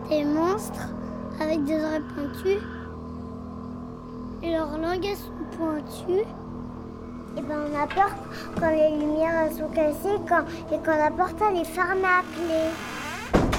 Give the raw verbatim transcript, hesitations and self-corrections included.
des monstres avec des oreilles pointues. Et leurs langues elles sont pointues. Et ben on a peur quand les lumières elles sont cassées quand, et quand la porte elle est fermée à clé.